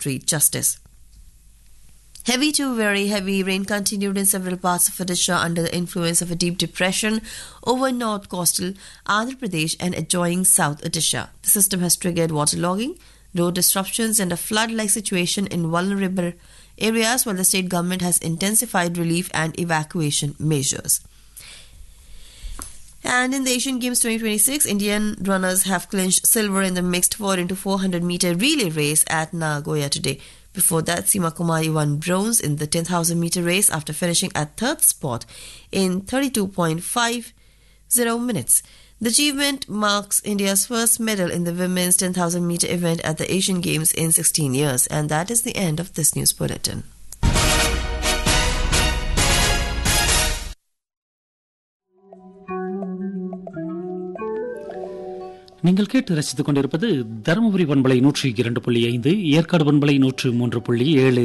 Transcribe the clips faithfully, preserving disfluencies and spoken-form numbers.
treat justice. Heavy to very heavy rain continued in several parts of Odisha under the influence of a deep depression over north coastal Andhra Pradesh and adjoining South Odisha. The system has triggered waterlogging, road disruptions, and a flood-like situation in vulnerable areas, while the state government has intensified relief and evacuation measures. And in the Asian Games twenty twenty-six, Indian runners have clinched silver in the mixed four into four hundred meter relay race at Nagoya today. Before that, Seema Kumari won bronze in the ten thousand meter race after finishing at third spot in thirty-two point five zero minutes. The achievement marks India's first medal in the women's ten thousand meter event at the Asian Games in sixteen years. And that is the end of this news bulletin. நீங்கள் கேட்டு ரசித்துக் கொண்டிருப்பது தருமபுரி பண்பலை நூற்றி இரண்டு புள்ளி ஐந்து, ஏற்காடு பண்பலை நூற்று மூன்று புள்ளி ஏழு.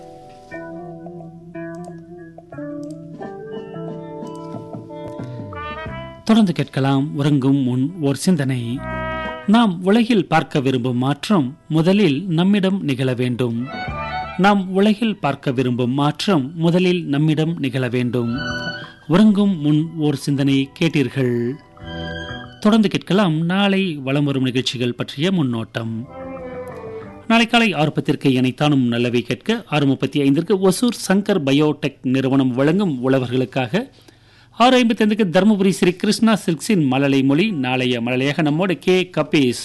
தொடர்ந்து கேட்கலாம் உறங்கும் முன் ஓர் சிந்தனை. நாம் உலகில் பார்க்க விரும்பும் மாற்றம் முதலில் நம்மிடம் நிகழ வேண்டும். நாம் உலகில் பார்க்க விரும்பும் மாற்றம் முதலில் நம்மிடம் நிகழ வேண்டும். உறங்கும் முன் ஓர் சிந்தனை கேட்டீர்கள். தொடர்ந்து கேட்கலாம் நாளை வலம் வரும் நிகழ்ச்சிகள் பற்றிய முன்னோட்டம். நாளை காலை ஆறு பத்திற்கு இணைத்தானும் நல்லவை கேட்க, ஆறு முப்பத்தி ஐந்திற்கு ஒசூர் சங்கர் பயோடெக் நிறுவனம் வழங்கும் உழவர்களுக்காக, ஆறு ஐம்பத்தி ஐந்துக்கு தருமபுரி ஸ்ரீ கிருஷ்ணா சில்க்ஸின் மழலை மொழி. நாளைய மழலையாக நம்மோடு கே கபீஸ்.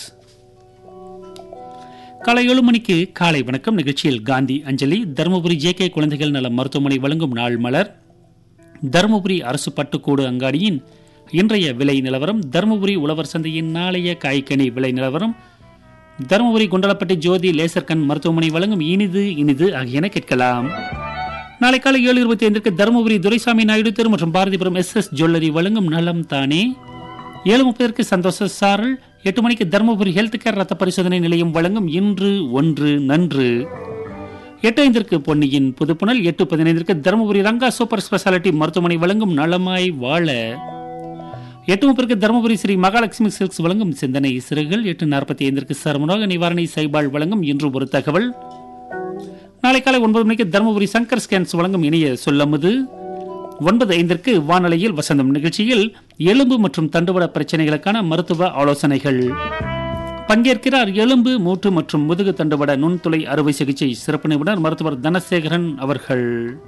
காலை ஏழு மணிக்கு காலை வணக்கம் நிகழ்ச்சியில் காந்தி அஞ்சலி, தருமபுரி ஜே கே குழந்தைகள் நல மருத்துவமனை வழங்கும் நாள் மலர், தருமபுரி அரசு பட்டுக்கூடு அங்காடியின் இன்றைய விலை நிலவரம், தருமபுரி உழவர் சந்தையின் நாளைய காய்கனி விலை நிலவரம், தருமபுரி குண்டலப்பட்டி ஜோதி லேசர் கண் மருத்துவமனை வழங்கும் இனிது இனிது ஆகியன கேட்கலாம். நாளை காலை ஏழு இருபத்தி ஐந்திற்கு தருமபுரி துரைசாமி நாயுடு தெரு மற்றும் பாரதிபுரம் எஸ் எஸ் ஜுவல்லரி வழங்கும் நலம் தானே. ஏழு முப்பதற்கு சந்தோஷ சாரல். எட்டு மணிக்கு தருமபுரி ஹெல்த் கேர் ரத்த பரிசோதனை நிலையம் வழங்கும் இன்று ஒன்று நன்று. எட்டு ஐந்திற்கு பொன்னியின் புதுப்புணல். எட்டு பதினைந்திற்கு தருமபுரி ரங்கா சூப்பர் ஸ்பெஷாலிட்டி மருத்துவமனை வழங்கும் நலமாய் வாழ. எட்டு முப்பதுக்கு தருமபுரி ஸ்ரீ மகாலட்சுமி சில்க்ஸ் வழங்கும் சிந்தனை சிறுகள். எட்டு நாற்பத்தி ஐந்திற்கு சர்மரோக நிவாரணி சைபால் வழங்கும் இன்று ஒரு தகவல். நாளை காலை ஒன்பது மணிக்கு தருமபுரி சங்கர் ஸ்கேன்ஸ் வழங்கும் இனிய சொல்லமுது. ஒன்பது ஐந்திற்கு வானொலியில் வசந்தம் நிகழ்ச்சியில் எலும்பு மற்றும் தண்டுவட பிரச்சனைகளுக்கான மருத்துவ ஆலோசனைகள். பங்கேற்கிறார் எலும்பு மூட்டு மற்றும் முதுகு தண்டுவட நுண்துளை அறுவை சிகிச்சை சிறப்பு நிபுணர் மருத்துவர் தனசேகரன் அவர்கள்.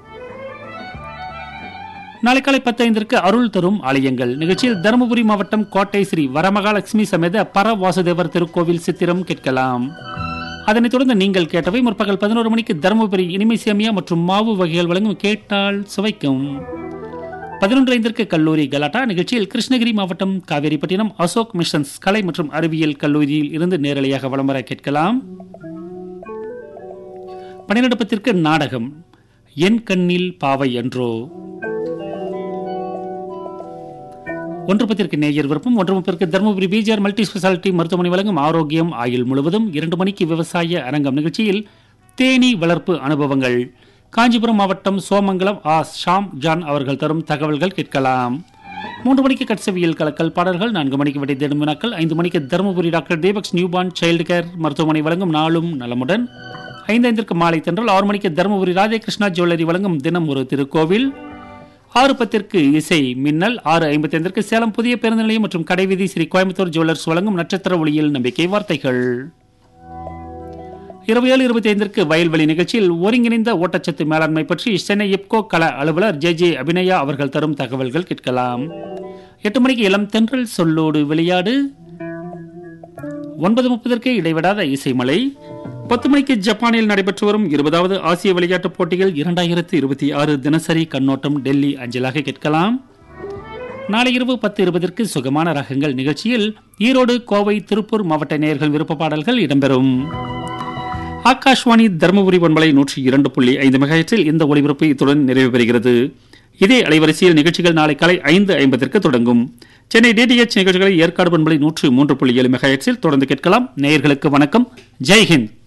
நாளை காலை பத்து ஐந்திற்கு அருள் தரும் ஆலயங்கள் நிகழ்ச்சியில் தருமபுரி மாவட்டம் கோட்டை ஸ்ரீ வரமகாலட்சுமி சமேத பர வாசுதேவர் திருக்கோவில் சித்திரம் கேட்கலாம். அதனைத் தொடர்ந்து நீங்கள் கேட்டவை. முற்பகல் பதினோரு மணிக்கு தருமபுரி இனிமை சேமியா மற்றும் மாவு வகைகள் வழங்கும் கேட்டால் சுவைக்கும். பதினொன்று ஐந்திற்கு கல்லூரி கலாட்டா நிகழ்ச்சியில் கிருஷ்ணகிரி மாவட்டம் காவேரிப்பட்டினம் அசோக் மிஷன்ஸ் கலை மற்றும் அறிவியல் கல்லூரியில் இருந்து நேரலையாக வலம் வர கேட்கலாம். பன்னிரண்டு பத்திற்கு நாடகம் என் கண்ணில் பாவை என்றோ. ஒன்று பத்திற்கு நேயர் விருப்பம். ஒன்று முப்பதற்கு தருமபுரி பிஜிஆர் மல்டி ஸ்பெஷாலிட்டி மருத்துவமனை வழங்கும் ஆரோக்கியம் ஆயுள் முழுவதும். இரண்டு மணிக்கு விவசாய அரங்கம் நிகழ்ச்சியில் தேனீ வளர்ப்பு அனுபவங்கள் காஞ்சிபுரம் மாவட்டம் சோமங்கலம் ஆ ஷாம் ஜான் அவர்கள் தரும் தகவல்கள் கேட்கலாம். மூன்று மணிக்கு கட்சவியல் கலக்கல் பாடல்கள். நான்கு மணிக்கு விடை தேடும் வினாக்கள். ஐந்து மணிக்கு Dharmapuri doctor தேபக்ஸ் newborn child care மருத்துவமனை வழங்கும் நாளும் நலமுடன். ஐந்து ஐந்திற்கு மாலை தென்றல். ஆறு மணிக்கு தருமபுரி ராதேகிருஷ்ணா ஜுவல்லரி வழங்கும் தினம் ஒரு திருக்கோவில். ஆறு பத்திற்கு இசை மின்னல். ஆறு ஐம்பத்தி ஐந்திற்கு சேலம் புதிய பேருந்து நிலையம் மற்றும் கடைவீதி ஸ்ரீ கோயம்புத்தூர் ஜுவல்லர்ஸ் வழங்கும் நட்சத்திர ஒளியில் நம்பிக்கை வார்த்தைகள். இருபத்தி ஏழு இருபத்தி ஐந்திற்கு வயல்வெளி நிகழ்ச்சியில் ஒருங்கிணைந்த ஊட்டச்சத்து மேலாண்மை பற்றி சென்னை இப்கோ கள அலுவலர் ஜே ஜே அபிநயா அவர்கள் தரும் தகவல்கள் கேட்கலாம். எட்டு மணிக்கு இளம் தென்றல் சொல்லோடு விளையாடு. ஒன்பது முப்பதற்கு இடைவிடாத இசைமலை. பத்து மணிக்கு ஜப்பானில் நடைபெற்று வரும் இருபதாவது ஆசிய விளையாட்டுப் போட்டிகள் இரண்டாயிரத்தி இருபத்தி ஆறு தினசரி கண்ணோட்டம் டெல்லி அஞ்சலாக கேட்கலாம். நாளை இரவு பத்து இருபதற்கு சுகமான ரகங்கள் நிகழ்ச்சியில் ஈரோடு கோவை திருப்பூர் மாவட்ட நேயர்கள் விருப்ப பாடல்கள் இடம்பெறும். ஆகாஷ்வாணி தருமபுரி பண்பலை நூற்றி இரண்டு புள்ளி ஐந்து மெகாஹெர்ட்ஸில் இந்த ஒளிபரப்பு இத்துடன் நிறைவு பெறுகிறது. இதே அலைவரிசையில் நிகழ்ச்சிகள் நாளை காலை ஐந்து ஐம்பதற்கு தொடங்கும். சென்னை டிடிஎச் நிகழ்ச்சிகளை ஏற்காடு பண்பலை நூற்று மூன்று புள்ளி ஏழு மெகாஹெர்ட்ஸில் தொடர்ந்து கேட்கலாம். நேயர்களுக்கு வணக்கம். ஜெய்ஹிந்த்.